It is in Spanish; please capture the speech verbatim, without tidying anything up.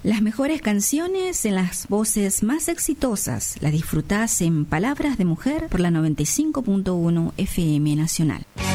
Las mejores canciones en las voces más exitosas las disfrutás en Palabras de Mujer por la noventa y cinco punto uno F M Nacional.